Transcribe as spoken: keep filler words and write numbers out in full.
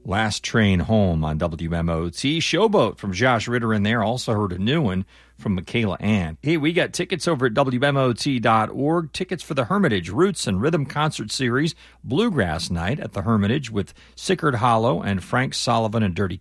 Last Train Home on W M O T. Showboat from Josh Ritter in there. Also heard a new one from Michaela Ann. Hey, we got tickets over at W M O T dot org. Tickets for the Hermitage Roots and Rhythm Concert Series Bluegrass Night at the Hermitage with Sickard Hollow and Frank Sullivan and Dirty